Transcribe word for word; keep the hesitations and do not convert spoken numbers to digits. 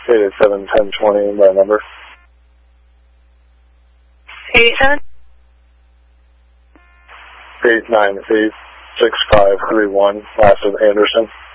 eighty-seven ten twenty, my number. eighty-seven? eight nine eight six five three one, last of Anderson.